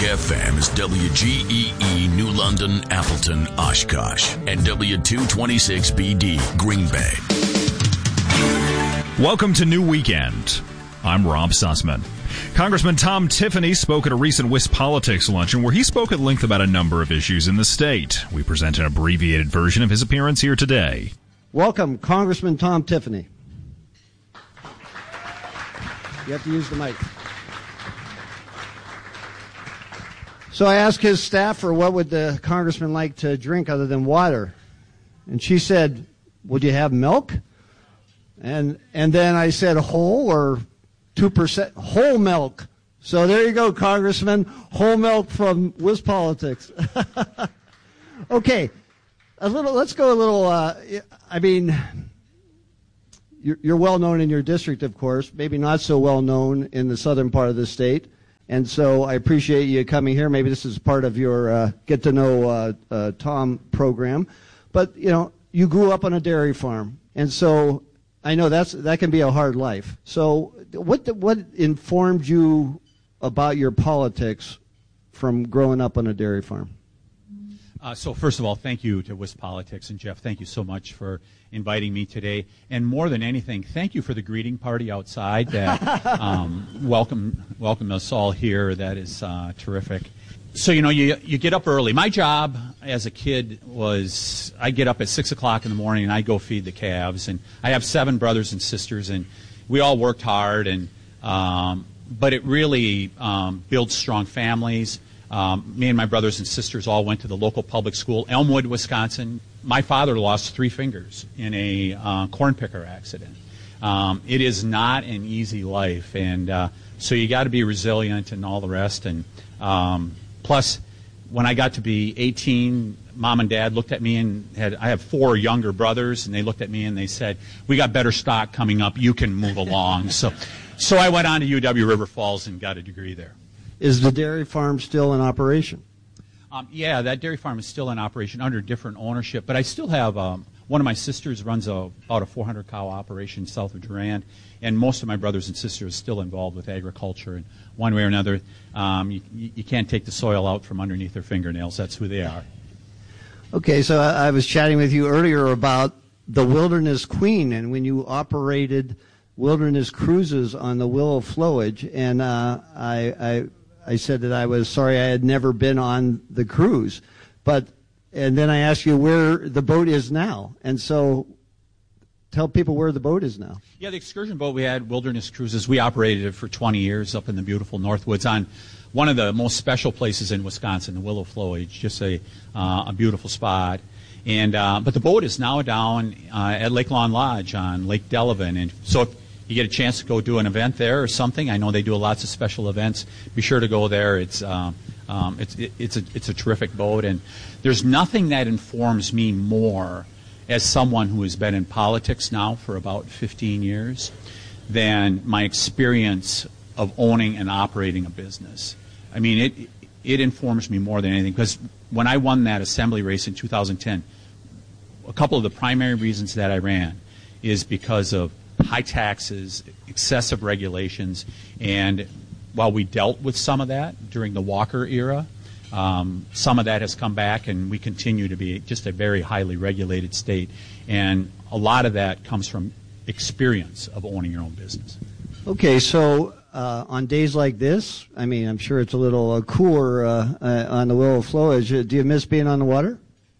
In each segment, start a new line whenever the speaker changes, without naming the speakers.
FM is WGEE New London, Appleton, Oshkosh, and W226BD Green Bay.
Welcome to New Weekend. I'm Rob Sussman. Congressman Tom Tiffany spoke at a recent WisPolitics luncheon where he spoke at length about a number of issues in the state. We present an abbreviated version of his appearance here today.
Welcome, Congressman Tom Tiffany. You have to use the mic. So I asked his staffer, what would the congressman like to drink other than water? And she said, would you have milk? And then I said, whole or 2%? Whole milk. So there you go, Congressman. Whole milk from WisPolitics. Okay. Let's go a little, you're well known in your district, of course, maybe not so well known in the southern part of the state. And so I appreciate you coming here. Maybe this is part of your Get to Know Tom program. But, you grew up on a dairy farm. And so I know that can be a hard life. So what informed you about your politics from growing up on a dairy farm?
So first of all, thank you to WisPolitics, and Jeff, thank you so much for inviting me today. And more than anything, thank you for the greeting party outside that welcomed us all here. That is terrific. So, you get up early. My job as a kid was I get up at 6 o'clock in the morning and I go feed the calves. And I have 7 brothers and sisters, and we all worked hard. And but it really builds strong families. Me and my brothers and sisters all went to the local public school, Elmwood, Wisconsin. My father lost 3 fingers in a corn picker accident. It is not an easy life, and so you got to be resilient and all the rest. And plus, when I got to be 18, Mom and Dad looked at me and I have 4 younger brothers, and they looked at me and they said, "We got better stock coming up. You can move along." So I went on to UW River Falls and got a degree there.
Is the dairy farm still in operation?
Yeah, that dairy farm is still in operation under different ownership, but I still have one of my sisters runs about a 400-cow operation south of Durand, and most of my brothers and sisters are still involved with agriculture in one way or another. You can't take the soil out from underneath their fingernails. That's who they are. Okay, so I was chatting with you earlier about the Wilderness Queen, and when you operated wilderness cruises on the Willow Flowage, and I said that I was sorry I had never been on the cruise, and then I asked you where the boat is now, and so tell people where the boat is now. Yeah, the excursion boat we had, Wilderness Cruises, we operated it for 20 years up in the beautiful Northwoods on one of the most special places in Wisconsin, the Willow Flowage, just a beautiful spot. And but the boat is now down at Lake Lawn Lodge on Lake Delavan, and so if you get a chance to go do an event there or something, I know they do lots of special events. Be sure to go there. It's a terrific boat, and there's nothing that informs me more as someone who has been in politics now for about 15 years than my experience of owning and operating a business. I mean, it informs me more than anything, because when I won that assembly race in 2010, a couple of the primary reasons that I ran is because of high taxes, excessive regulations, and while we dealt with some of that during the Walker era, some of that has come back, and we continue to be just a very highly regulated state, and a lot of that comes from experience of owning your own business. Okay, so on days like this, I mean, I'm sure it's a little cooler on the Willow Flowage. Do you miss being on the water?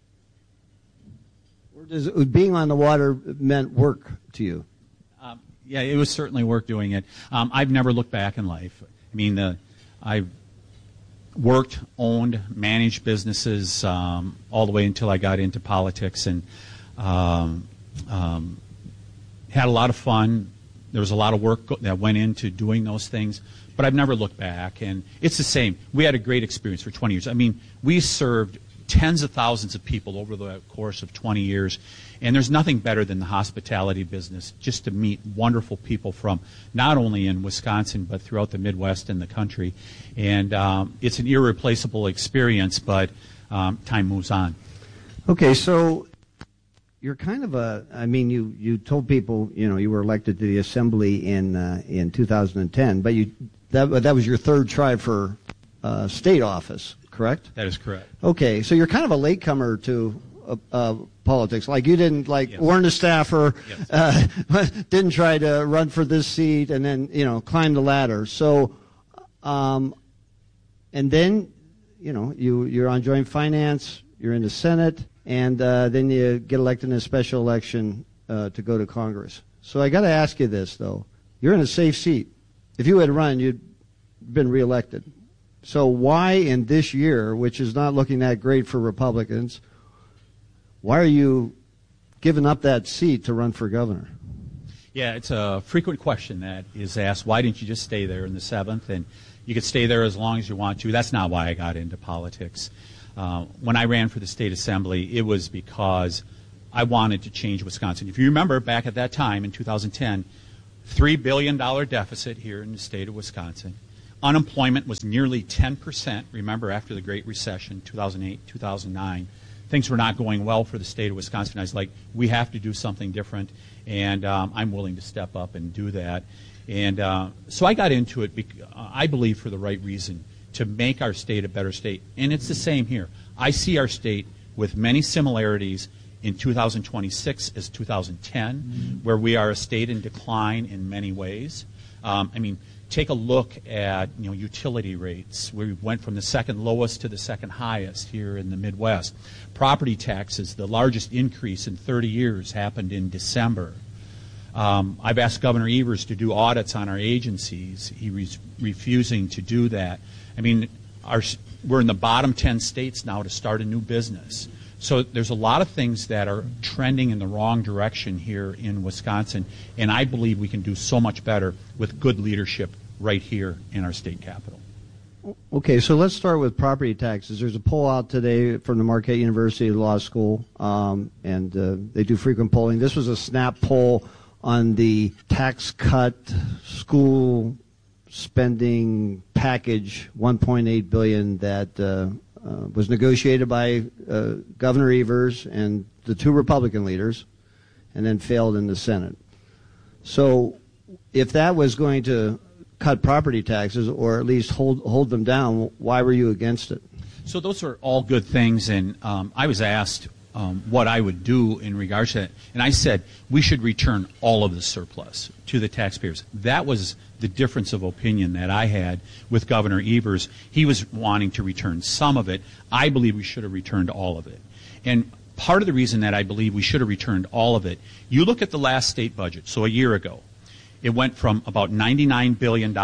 Or does being on the water meant work to you? Yeah, it was certainly work doing it. I've never looked back in life. I mean, I've worked, owned, managed businesses all the way until I got into politics, and had a lot of fun. There was a lot of work that went into doing those things, but I've never looked back. And it's the same. We had a great experience for 20 years. I mean, we served tens of thousands of people over the course of 20 years. And there's nothing better than the hospitality business, just to meet wonderful people from not only in Wisconsin, but throughout the Midwest and the country. And it's an irreplaceable experience, but time moves on. Okay, so you're kind of you told people, you were elected to the Assembly in 2010, but that was your third try for
state office, correct?
That is correct.
Okay, so you're kind of a latecomer to politics. Like you didn't
Yes.
weren't a staffer,
Yes.
didn't try to run for this seat, and then climb the ladder. So, and then you're on Joint Finance, you're in the Senate, and then you get elected in a special election to go to Congress. So I got to ask you this though: you're in a safe seat. If you had run, you'd been reelected. So why in this year, which is not looking that great for Republicans, why are you giving up that seat to run for governor?
Yeah, it's a frequent question that is asked. Why didn't you just stay there in the 7th? And you could stay there as long as you want to. That's not why I got into politics. When I ran for the state assembly, it was because I wanted to change Wisconsin. If you remember, back at that time in 2010, $3 billion deficit here in the state of Wisconsin. Unemployment was nearly 10%. Remember, after the Great Recession, 2008, 2009. Things were not going well for the state of Wisconsin. I was like, we have to do something different, and I'm willing to step up and do that. And so I got into it, I believe, for the right reason, to make our state a better state. And it's the same here. I see our state with many similarities in 2026 as 2010, where we are a state in decline in many ways. Take a look at utility rates. We went from the second lowest to the second highest here in the Midwest. Property taxes, the largest increase in 30 years, happened in December. I've asked Governor Evers to do audits on our agencies. He's refusing to do that. We're in the bottom 10 states now to start a new business. So there's a lot of things that are trending in the wrong direction here in Wisconsin, and I believe we can do so much better with good leadership right here in our state capital.
Okay, so let's start with property taxes. There's a poll out today from the Marquette University Law School, and they do frequent polling. This was a snap poll on the tax cut school spending package, $1.8 billion that was negotiated by Governor Evers and the two Republican leaders, and then failed in the Senate. So if that was going to cut property taxes, or at least hold them down, why were you against it?
So those are all good things, and I was asked what I would do in regards to that, and I said we should return all of the surplus to the taxpayers. That was the difference of opinion that I had with Governor Evers. He was wanting to return some of it. I believe we should have returned all of it. And part of the reason that I believe we should have returned all of it, you look at the last state budget, so a year ago, it went from about $99 billion to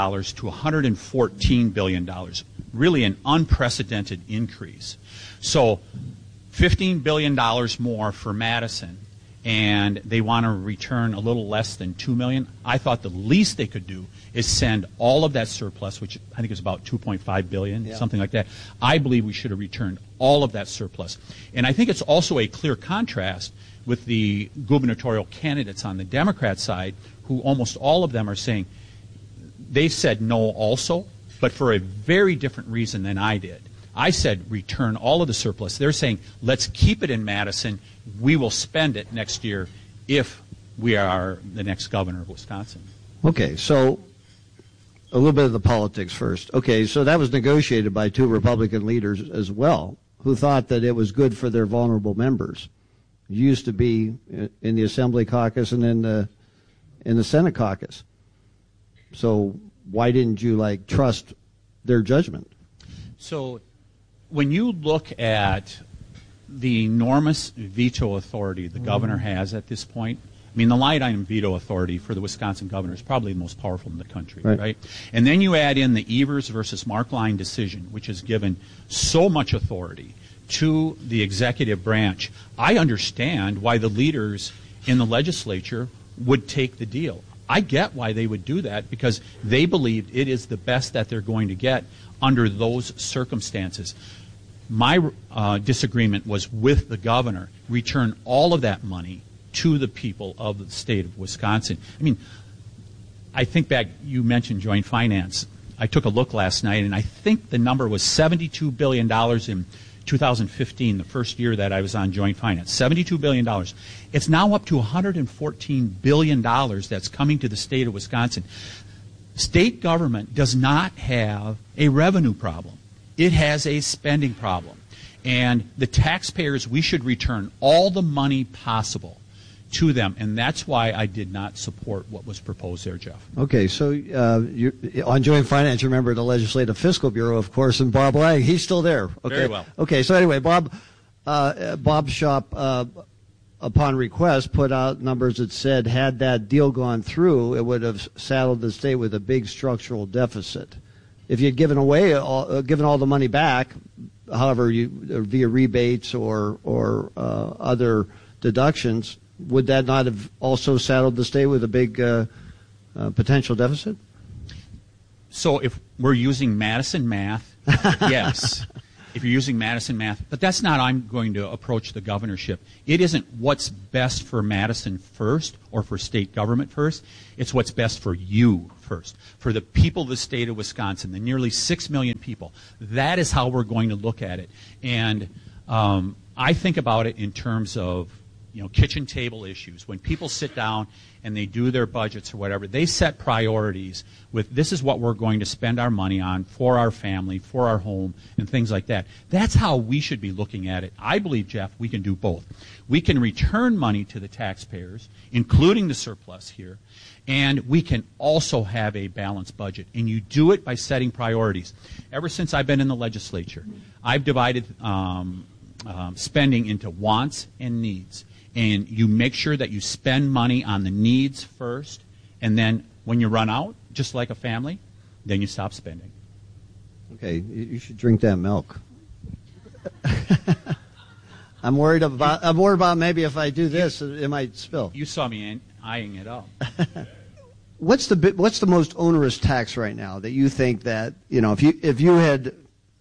$114 billion, really an unprecedented increase. So $15 billion more for Madison, and they want to return a little less than $2 million. I thought the least they could do is send all of that surplus, which I think is about $2.5 billion, something like that. I believe we should have returned all of that surplus. And I think it's also a clear contrast with the gubernatorial candidates on the Democrat side, who almost all of them are saying they said no also, but for a very different reason than I did. I said return all of the surplus. They're saying let's keep it in Madison. We will spend it next year if we are the next governor of Wisconsin.
Okay, so a little bit of the politics first. Okay, so that was negotiated by two Republican leaders as well, who thought that it was good for their vulnerable members. It used to be in the Assembly caucus and in the Senate caucus. So why didn't you trust their judgment?
So when you look at the enormous veto authority the governor has at this point, the line item veto authority for the Wisconsin governor is probably the most powerful in the country, right? And then you add in the Evers versus Markline decision, which has given so much authority to the executive branch. I understand why the leaders in the legislature would take the deal. I get why they would do that, because they believed it is the best that they're going to get under those circumstances. My disagreement was with the governor. Return all of that money to the people of the state of Wisconsin. I think back, you mentioned joint finance. I took a look last night, and I think the number was $72 billion in 2015, the first year that I was on joint finance. $72 billion. It's now up to $114 billion that's coming to the state of Wisconsin. State government does not have a revenue problem. It has a spending problem. And the taxpayers, we should return all the money possible to them, and that's why I did not support what was proposed there, Jeff.
Okay, so on joint finance, you're a member of the Legislative Fiscal Bureau, of course, and Bob Lang, he's still there. Okay.
Very well.
Okay, so anyway, Bob Shop, upon request, put out numbers that said had that deal gone through, it would have saddled the state with a big structural deficit. If you'd given all the money back, however, via rebates or other deductions, would that not have also saddled the state with a big potential deficit?
So if we're using Madison math, yes. If you're using Madison math, but that's not how I'm going to approach the governorship. It isn't what's best for Madison first or for state government first. It's what's best for you first, for the people of the state of Wisconsin, the nearly 6 million people. That is how we're going to look at it. And I think about it in terms of kitchen table issues. When people sit down and they do their budgets or whatever, they set priorities with this is what we're going to spend our money on for our family, for our home, and things like that. That's how we should be looking at it. I believe, Jeff, we can do both. We can return money to the taxpayers, including the surplus here, and we can also have a balanced budget. And you do it by setting priorities. Ever since I've been in the legislature, I've divided spending into wants and needs. And you make sure that you spend money on the needs first, and then when you run out, just like a family, then you stop spending.
Okay, you should drink that milk. I'm worried about maybe if I do this, it might spill.
You saw me eyeing it up.
What's the most onerous tax right now that you think that if you had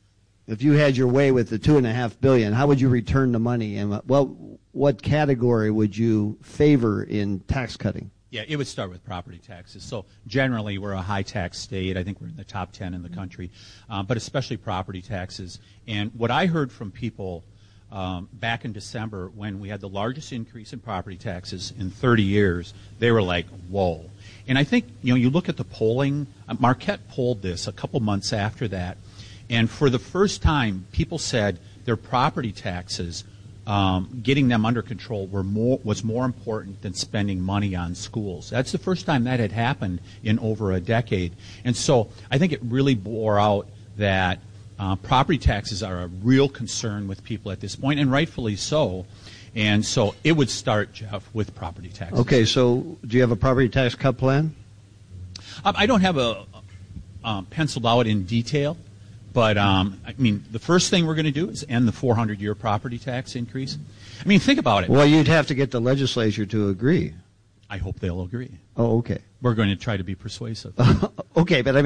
your way with the $2.5 billion, how would you return the money, and what category would you favor in tax cutting?
Yeah, it would start with property taxes. So generally, we're a high-tax state. I think we're in the top 10 in the country, but especially property taxes. And what I heard from people back in December when we had the largest increase in property taxes in 30 years, they were like, whoa. And I think, you look at the polling, Marquette polled this a couple months after that, and for the first time, people said their property taxes, getting them under control was more important than spending money on schools. That's the first time that had happened in over a decade. And so I think it really bore out that property taxes are a real concern with people at this point, and rightfully so. And so it would start, Jeff, with property taxes.
Okay, so do you have a property tax cut plan?
I don't have a penciled out in detail. But, the first thing we're going to do is end the 400-year property tax increase. Think about it.
Well, you'd have to get the legislature to agree.
I hope they'll agree.
Oh, okay.
We're going to try to be persuasive.
Okay, but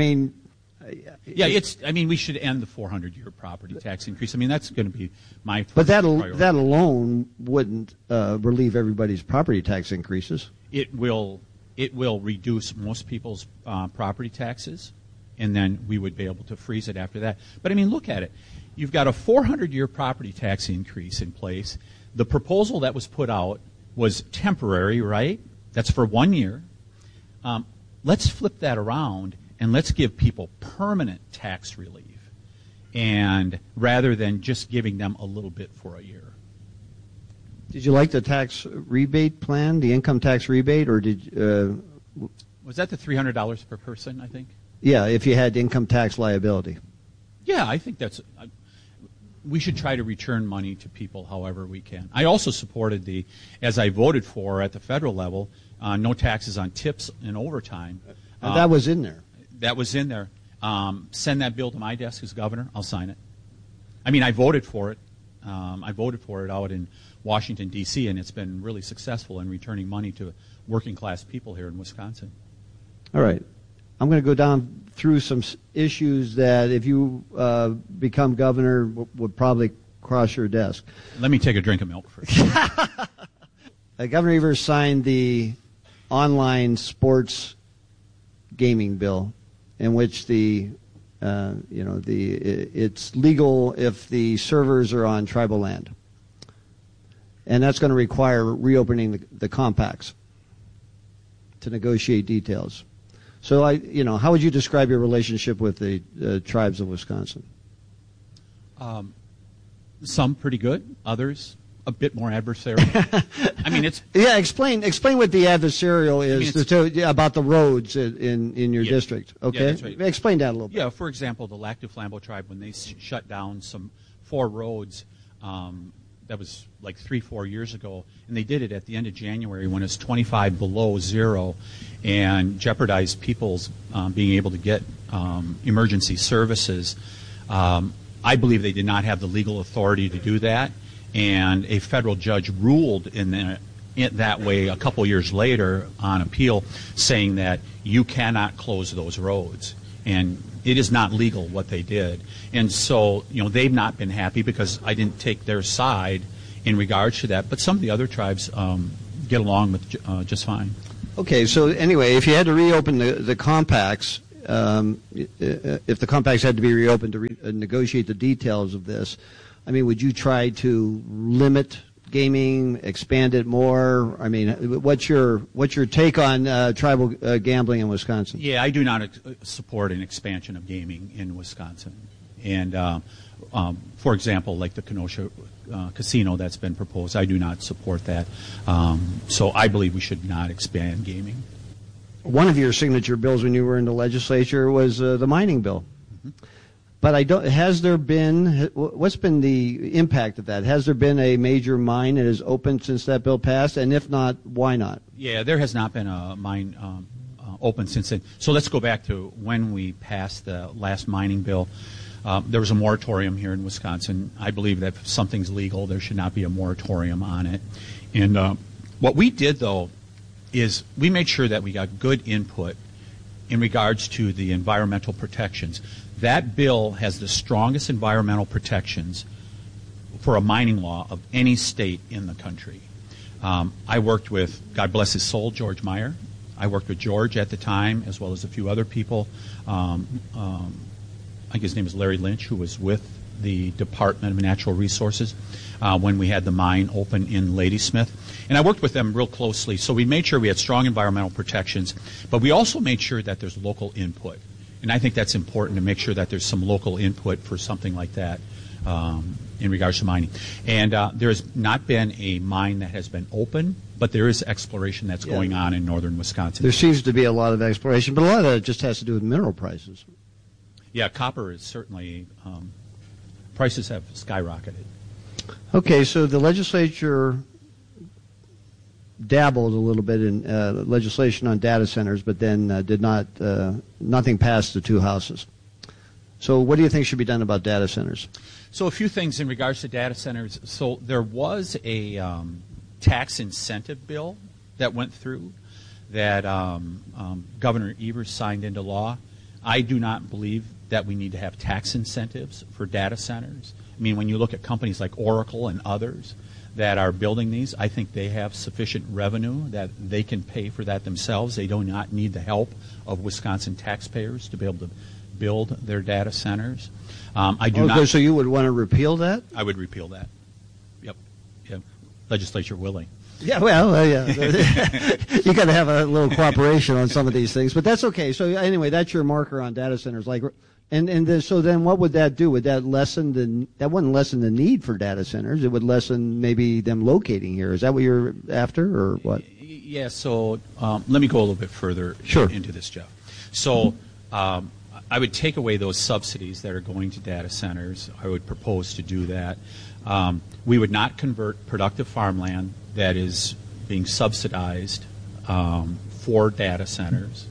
yeah, we should end the 400-year property tax increase. That's going to be my first
But that
priority.
alone wouldn't relieve everybody's property tax increases.
It will reduce most people's property taxes, and then we would be able to freeze it after that. But, look at it. You've got a 400-year property tax increase in place. The proposal that was put out was temporary, right? That's for 1 year. Let's flip that around, and let's give people permanent tax relief, and rather than just giving them a little bit for a year.
Did you like the tax rebate plan, the income tax rebate, or
was that the $300 per person, I think?
Yeah, if you had income tax liability.
Yeah, I think we should try to return money to people however we can. I also supported as I voted for at the federal level, no taxes on tips and overtime.
That was in there.
That was in there. Send that bill to my desk as governor. I'll sign it. I voted for it. I voted for it out in Washington, D.C., and it's been really successful in returning money to working-class people here in Wisconsin.
All right. I'm going to go down through some issues that if you become governor would probably cross your desk.
Let me take a drink of milk first.
Governor Evers signed the online sports gaming bill, in which it's legal if the servers are on tribal land, and that's going to require reopening the compacts to negotiate details. So how would you describe your relationship with the tribes of Wisconsin?
Some pretty good, others a bit more adversarial. I mean, it's
explain what the adversarial is about the roads in your district. Okay,
yeah, that's right.
Explain that a little bit.
Yeah, for example, the Lac du Flambeau tribe, when they shut down 4 roads, that was like 3-4 years ago, and they did it at the end of January when it's 25 below zero, and jeopardized people's being able to get emergency services. I believe they did not have the legal authority to do that, and a federal judge ruled in that way a couple years later on appeal, saying that you cannot close those roads, and it is not legal what they did. And so, they've not been happy because I didn't take their side in regards to that, but some of the other tribes get along with just fine.
Okay, so anyway, if you had to reopen the compacts, if the compacts had to be reopened to negotiate the details of this, I mean, would you try to limit gaming, expand it more? I mean, what's your take on tribal gambling in Wisconsin?
Yeah, I do not support an expansion of gaming in Wisconsin. And for example, like the Kenosha casino that's been proposed, I do not support that. So I believe we should not expand gaming.
One of your signature bills when you were in the legislature was the mining bill. Mm-hmm. But what's been the impact of that? Has there been a major mine that has opened since that bill passed? And if not, why not?
Yeah, there has not been a mine open since then. So let's go back to when we passed the last mining bill. There was a moratorium here in Wisconsin. I believe that if something's legal, there should not be a moratorium on it. And what we did, though, is we made sure that we got good input in regards to the environmental protections. That bill has the strongest environmental protections for a mining law of any state in the country. I worked with, God bless his soul, George Meyer. I worked with George at the time, as well as a few other people. I think his name is Larry Lynch, who was with the Department of Natural Resources when we had the mine open in Ladysmith. And I worked with them real closely. So we made sure we had strong environmental protections, but we also made sure that there's local input. And I think that's important to make sure that there's some local input for something like that in regards to mining. And there has not been a mine that has been open, but there is exploration that's going on in northern Wisconsin.
There seems to be a lot of exploration, but a lot of it just has to do with mineral prices.
Yeah, copper is certainly, prices have skyrocketed.
Okay, so the legislature dabbled a little bit in legislation on data centers, but then nothing passed the 2 houses. So what do you think should be done about data centers?
So a few things in regards to data centers. So there was a tax incentive bill that went through that Governor Evers signed into law. I do not believe that we need to have tax incentives for data centers. I mean, when you look at companies like Oracle and others that are building these, I think they have sufficient revenue that they can pay for that themselves. They do not need the help of Wisconsin taxpayers to be able to build their data centers. I do not.
So you would want to repeal that?
I would repeal that. Yep. Legislature willing.
Yeah, well, yeah. You got to have a little cooperation on some of these things, but that's okay. So anyway, that's your marker on data centers. So then what would that do? Would that that wouldn't lessen the need for data centers. It would lessen maybe them locating here. Is that what you're after, or what?
Yeah, so let me go a little bit further into this, Jeff. So I would take away those subsidies that are going to data centers. I would propose to do that. We would not convert productive farmland that is being subsidized for data centers.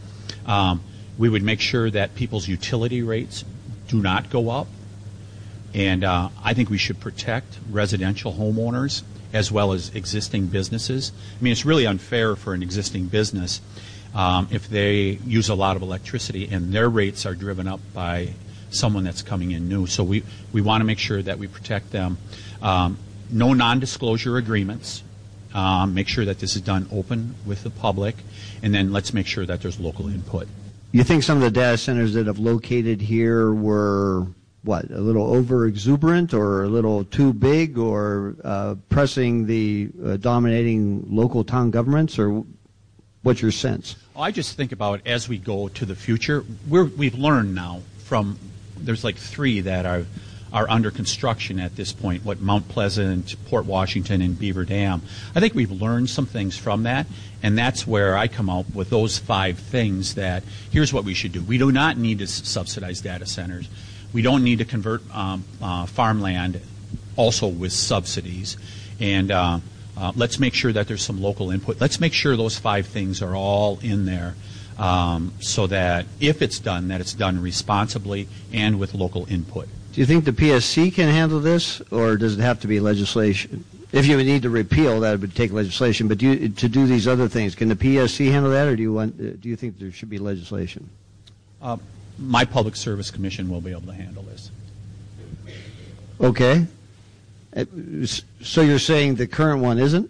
We would make sure that people's utility rates do not go up. And I think we should protect residential homeowners as well as existing businesses. I mean, it's really unfair for an existing business if they use a lot of electricity and their rates are driven up by someone that's coming in new. So we want to make sure that we protect them. No non-disclosure agreements. Make sure that this is done open with the public. And then let's make sure that there's local input.
You think some of the data centers that have located here were, a little over-exuberant or a little too big or pressing the dominating local town governments, or what's your sense?
Well, I just think about as we go to the future, we've learned now from, there's like 3 that are under construction at this point, what Mount Pleasant, Port Washington, and Beaver Dam. I think we've learned some things from that, and that's where I come out with those 5 things that here's what we should do. We do not need to subsidize data centers. We don't need to convert farmland also with subsidies. And let's make sure that there's some local input. Let's make sure those 5 things are all in there so that if it's done, that it's done responsibly and with local input.
Do you think the PSC can handle this, or does it have to be legislation? If you would need to repeal, that would take legislation. But to do these other things, can the PSC handle that, or do you think there should be legislation?
My Public Service Commission will be able to handle this.
Okay. So you're saying the current one isn't?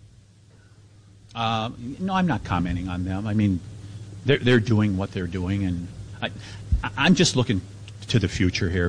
No, I'm not commenting on them. I mean, they're doing what they're doing, and I'm just looking to the future here.